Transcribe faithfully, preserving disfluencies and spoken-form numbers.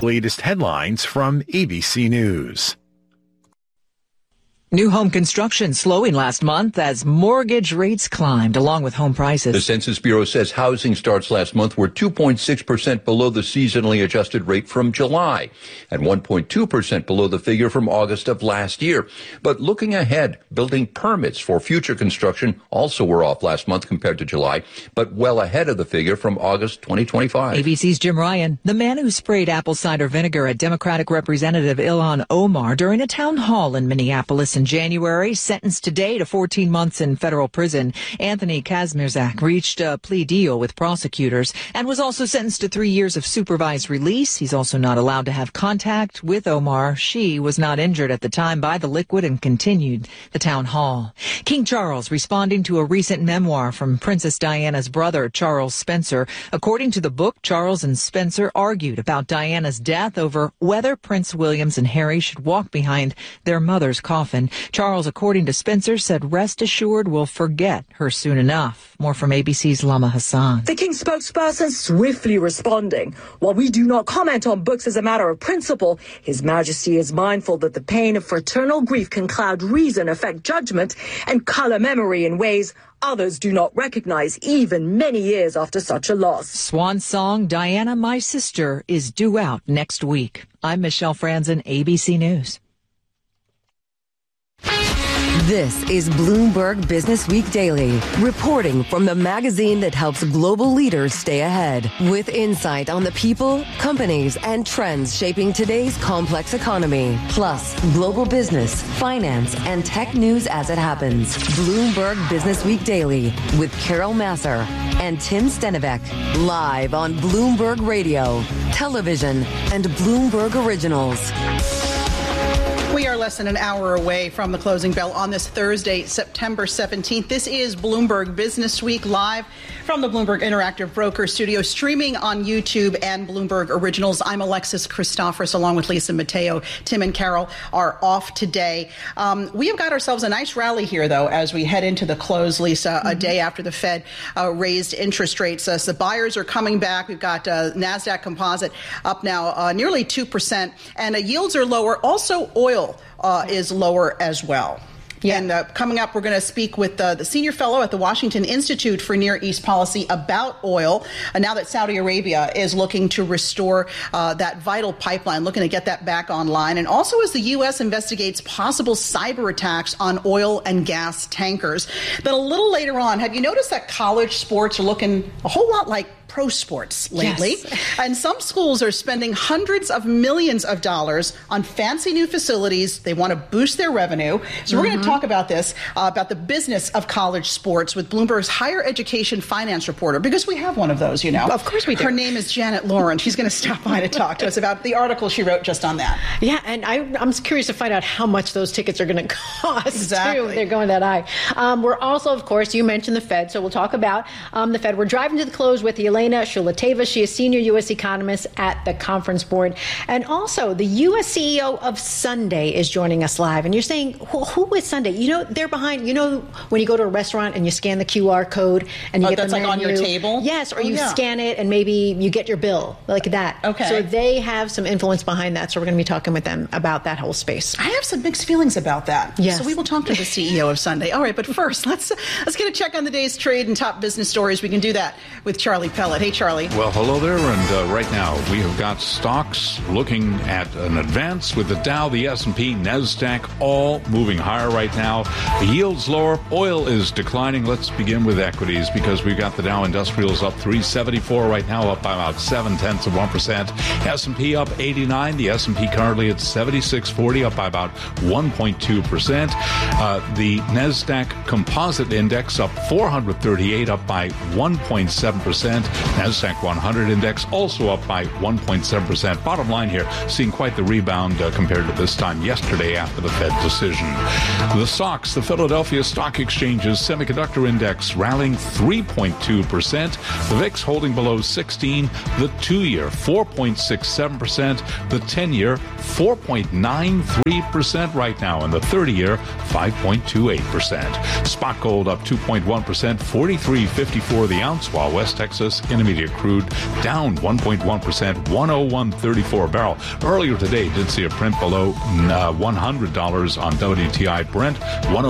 latest headlines from A B C News. New home construction slowing last month as mortgage rates climbed along with home prices. The Census Bureau says housing starts last month were two point six percent below the seasonally adjusted rate from July and one point two percent below the figure from August of last year. But looking ahead, building permits for future construction also were off last month compared to July, but well ahead of the figure from August twenty twenty-five. A B C's Jim Ryan. The man who sprayed apple cider vinegar at Democratic Representative Ilhan Omar during a town hall in Minneapolis in January, sentenced today to fourteen months in federal prison. Anthony Kazmierzak reached a plea deal with prosecutors and was also sentenced to three years of supervised release. He's also not allowed to have contact with Omar. She was not injured at the time by the liquid and continued the town hall. King Charles responding to a recent memoir from Princess Diana's brother, Charles Spencer. According to the book, Charles and Spencer argued about Diana's death over whether Prince William and Harry should walk behind their mother's coffin. Charles, according to Spencer, said rest assured we'll forget her soon enough. More from A B C's Lama Hassan. The King's spokesperson swiftly responding. While we do not comment on books as a matter of principle, His Majesty is mindful that the pain of fraternal grief can cloud reason, affect judgment, and color memory in ways others do not recognize even many years after such a loss. Swan song, Diana, My Sister, is due out next week. I'm Michelle Franzen, A B C News. This is Bloomberg Business Week Daily, reporting from the magazine that helps global leaders stay ahead, with insight on the people, companies, and trends shaping today's complex economy, plus global business, finance, and tech news as it happens. Bloomberg Business Week Daily with Carol Masser and Tim Stenivek, live on Bloomberg Radio, television, and Bloomberg Originals. We are less than an hour away from the closing bell on this Thursday, September seventeenth. This is Bloomberg Business Week, live from the Bloomberg Interactive Broker Studio, streaming on YouTube and Bloomberg Originals. I'm Alexis Christophorous, along with Lisa Mateo. Tim and Carol are off today. Um, we have got ourselves a nice rally here, though, as we head into the close, Lisa, mm-hmm. a day after the Fed uh, raised interest rates. Uh, so the buyers are coming back. We've got uh, NASDAQ Composite up now uh, nearly two percent, and uh, yields are lower. Also, oil Uh, is lower as well. Yeah. And uh, coming up, we're going to speak with uh, the senior fellow at the Washington Institute for Near East Policy about oil. Uh, now that Saudi Arabia is looking to restore uh, that vital pipeline, looking to get that back online. And also as the U S investigates possible cyber attacks on oil and gas tankers. Then a little later on, have you noticed that college sports are looking a whole lot like pro sports lately? Yes. And some schools are spending hundreds of millions of dollars on fancy new facilities. They want to boost their revenue. So mm-hmm. we're going to talk about this, uh, about the business of college sports with Bloomberg's higher education finance reporter, because we have one of those, you know. Of course we do. Her name is Janet Lauren. She's going to stop by to talk to us about the article she wrote just on that. Yeah, and I, I'm curious to find out how much those tickets are going to cost, exactly. too. They're going that high. Um, we're also, of course, you mentioned the Fed, so we'll talk about um, the Fed. We're driving to the close with Elena Shulateva. She is senior U S economist at the Conference Board. And also, the U S C E O of Sunday is joining us live. And you're saying, who, who is Sunday? You know, they're behind, you know, when you go to a restaurant and you scan the Q R code and you oh, get that's the like menu. On your table? Yes, or oh, you yeah. scan it and maybe you get your bill, like that. Okay. So they have some influence behind that. So we're going to be talking with them about that whole space. I have some mixed feelings about that. Yes. So we will talk to the C E O of Sunday. All right, but first, let's let's get a check on the day's trade and top business stories. We can do that with Charlie Pellet. Hey, Charlie. Well, hello there. And uh, right now, we have got stocks looking at an advance with the Dow, the S and P, NASDAQ, all moving higher right now. The yield's lower. Oil is declining. Let's begin with equities because we've got the Dow Industrials up three seventy-four right now, up by about seven tenths of one percent. S and P up eighty-nine. The S and P currently at seventy-six forty, up by about one point two percent. Uh, the NASDAQ Composite Index up four thirty-eight, up by one point seven percent. NASDAQ one hundred Index also up by one point seven percent. Bottom line here, seeing quite the rebound uh, compared to this time yesterday after the Fed decision. The S O X, the Philadelphia Stock Exchange's Semiconductor Index, rallying three point two percent. The V I X holding below sixteen. The two-year, four point six seven percent. The ten-year, four point nine three percent right now. And the thirty-year, five point two eight percent. Spot gold up two point one percent, forty-three fifty-four the ounce, while West Texas Intermediate crude down one point one percent, one oh one thirty-four a barrel. Earlier today, did see a print below uh, one hundred dollars on W T I Brent, one